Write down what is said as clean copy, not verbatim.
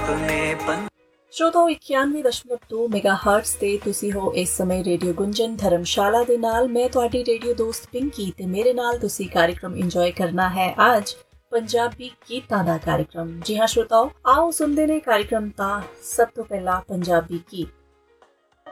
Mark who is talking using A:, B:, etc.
A: श्रोताओ 91.2 megahertz ਤੇ ਤੁਸੀਂ ਹੋ ਇਸ ਸਮੇਂ ਰੇਡੀਓ ਗੁੰਜਨ ਧਰਮਸ਼ਾਲਾ ਦੇ ਨਾਲ। ਮੈਂ ਤੁਹਾਡੀ ਰੇਡੀਓ ਦੋਸਤ ਪਿੰਕੀ ਤੇ ਮੇਰੇ ਨਾਲ ਤੁਸੀਂ कार्यक्रम ਇੰਜੋਏ ਕਰਨਾ ਹੈ ਅੱਜ ਪੰਜਾਬੀ ਗੀਤਾਂ ਦਾ कार्यक्रम। ਜੀ ਹਾਂ श्रोताओ, आओ सुनते ने कार्यक्रम ਤਾਂ ਸਭ ਤੋਂ ਪਹਿਲਾਂ ਪੰਜਾਬੀ ਗੀਤ।